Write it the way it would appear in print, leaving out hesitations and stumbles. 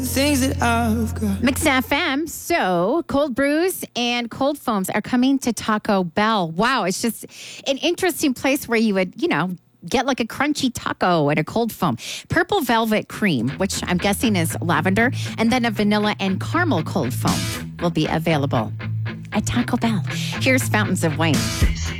things that I've got. Mix FM. So cold brews and cold foams are coming to Taco Bell. Wow. It's just an interesting place where you would, get like a crunchy taco and a cold foam. Purple velvet cream, which I'm guessing is lavender, and then a vanilla and caramel cold foam will be available at Taco Bell. Here's Fountains of Wayne.